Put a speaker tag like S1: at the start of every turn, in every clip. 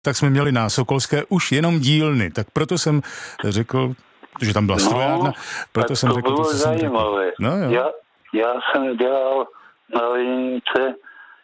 S1: tak jsme měli na Sokolské už jenom dílny. Tak proto jsem řekl, že tam byla strojárna, proto jsem řekl
S2: to, co jsem řekl. No, já jsem dělal na lince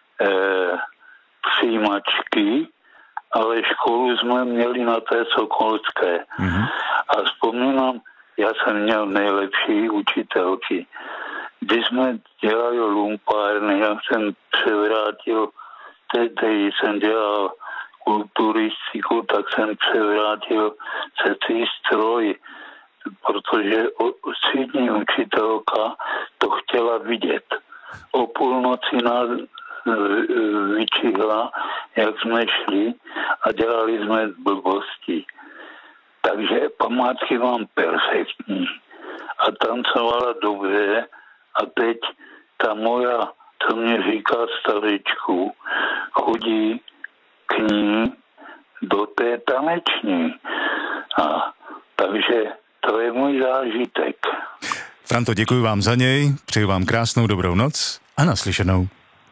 S2: přijímačky, ale školu jsme měli na té Sokolské. Mm-hmm. A vzpomínám, já jsem měl nejlepší učitelky. Když jsme dělali lumpárny, já jsem převrátil, tehdy jsem dělal kulturistiku, tak jsem převrátil celý stroj, protože třídní učitelka to chtěla vidět. O půlnoci nás vyčihla, jak jsme šli a dělali jsme blbosti. Takže památky mám perfektní a tancovala dobře a teď ta moja, co mě říká stavičku, chodí k ní do té taneční. Takže to je můj zážitek.
S1: Franto, děkuji vám za něj, přeji vám krásnou dobrou noc a naslyšenou.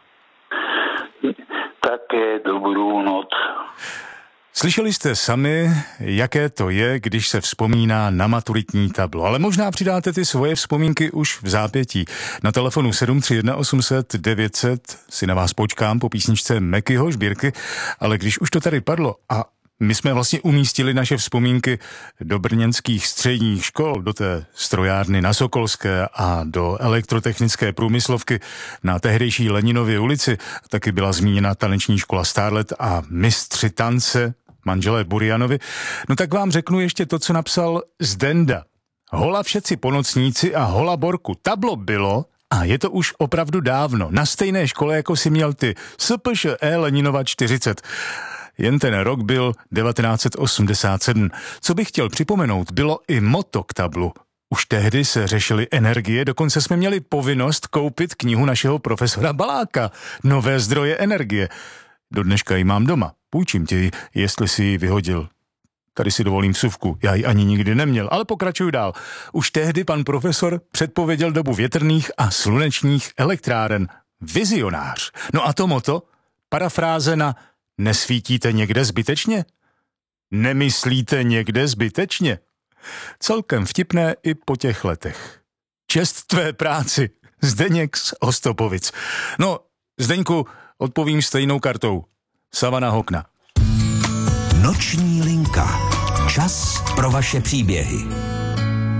S2: Také dobrou noc.
S1: Slyšeli jste sami, jaké to je, když se vzpomíná na maturitní tablo, ale možná přidáte ty svoje vzpomínky už v zápětí. Na telefonu 731 800 900 si na vás počkám po písničce Mekyho Žbírky, ale když už to tady padlo a my jsme vlastně umístili naše vzpomínky do brněnských středních škol, do té strojárny na Sokolské a do elektrotechnické průmyslovky na tehdejší Leninově ulici. Taky byla zmíněna taneční škola Starlet a mistři tance, manželé Burjanovi. No tak vám řeknu ještě to, co napsal Zdenda. Hola všetci ponocníci a hola Borku. Tablo bylo, a je to už opravdu dávno, na stejné škole, jako si měl ty, SPŠE Leninova 40. Jen ten rok byl 1987. Co bych chtěl připomenout, bylo i motto k tablu. Už tehdy se řešily energie, dokonce jsme měli povinnost koupit knihu našeho profesora Baláka. Nové zdroje energie. Do dneška ji mám doma. Půjčím ti ji, jestli si ji vyhodil. Tady si dovolím vsuvku, já ji ani nikdy neměl, ale pokračuju dál. Už tehdy pan profesor předpověděl dobu větrných a slunečních elektráren. Vizionář. No a to motto? Parafráze na nesvítíte někde zbytečně? Nemyslíte někde zbytečně? Celkem vtipné i po těch letech. Čest tvé práci, Zdeněk z Ostopovic. No, Zdeňku, odpovím stejnou kartou. Savana Hokna.
S3: Noční linka. Čas pro vaše příběhy.